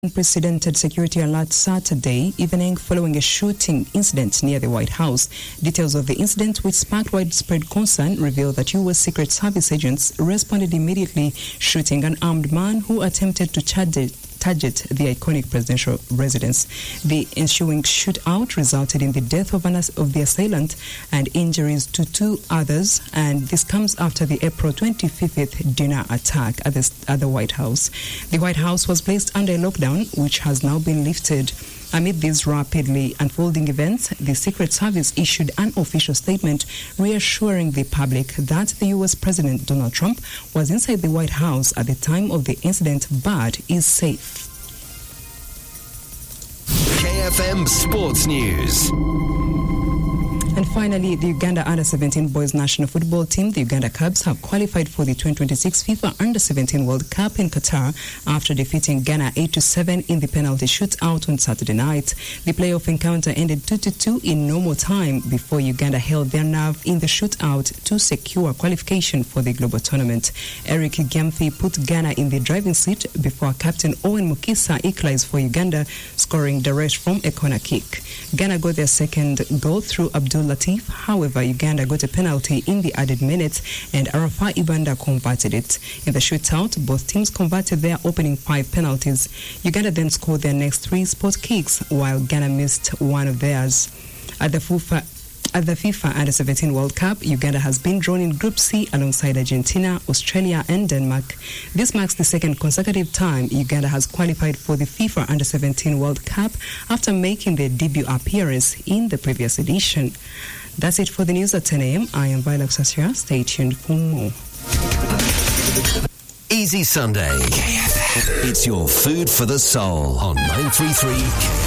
unprecedented security alert Saturday evening following a shooting incident near the White House. Details of the incident, which sparked widespread concern, reveal that U.S. Secret Service agents responded immediately, shooting an armed man who attempted to target the iconic presidential residence. The ensuing shootout resulted in the death of the assailant and injuries to two others, and this comes after the April 25th dinner attack at the White House. The White House was placed under a lockdown, which has now been lifted. Amid these rapidly unfolding events, the Secret Service issued an official statement reassuring the public that the U.S. President Donald Trump was inside the White House at the time of the incident but is safe. KFM Sports News. And finally, the Uganda Under-17 Boys National Football Team, the Uganda Cubs, have qualified for the 2026 FIFA Under-17 World Cup in Qatar after defeating Ghana 8-7 in the penalty shootout on Saturday night. The playoff encounter ended 2-2 in normal time before Uganda held their nerve in the shootout to secure qualification for the global tournament. Eric Gyamfi put Ghana in the driving seat before Captain Owen Mukisa equalized for Uganda, scoring direct from a corner kick. Ghana got their second goal through Abdul Latif. However, Uganda got a penalty in the added minutes and Arafa Ibanda converted it. In the shootout, both teams converted their opening 5 penalties. Uganda then scored their next 3 spot kicks, while Ghana missed one of theirs. At the FIFA Under-17 World Cup, Uganda has been drawn in Group C alongside Argentina, Australia and Denmark. This marks the second consecutive time Uganda has qualified for the FIFA Under-17 World Cup after making their debut appearance in the previous edition. That's it for the news at 10 a.m. I am Violet Sassia. Stay tuned for more. Easy Sunday. KFM. It's your food for the soul on 933 KFM.